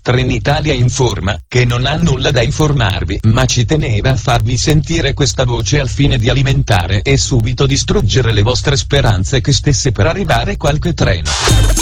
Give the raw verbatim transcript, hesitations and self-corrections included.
Trenitalia informa che non ha nulla da informarvi, ma ci teneva a farvi sentire questa voce al fine di alimentare e subito distruggere le vostre speranze che stesse per arrivare qualche treno.